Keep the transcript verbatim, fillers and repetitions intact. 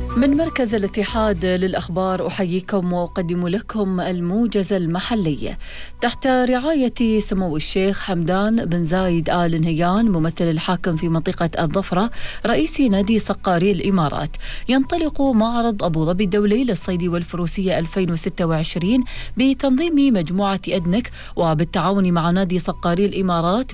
من مركز الاتحاد للأخبار أحييكم وأقدم لكم الموجز المحلي تحت رعاية سمو الشيخ حمدان بن زايد آل نهيان ممثل الحاكم في منطقة الظفرة رئيس نادي صقاري الإمارات. ينطلق معرض أبو ظبي الدولي للصيد والفروسية ألفين وستة وعشرين بتنظيم مجموعة أدنك وبالتعاون مع نادي صقاري الإمارات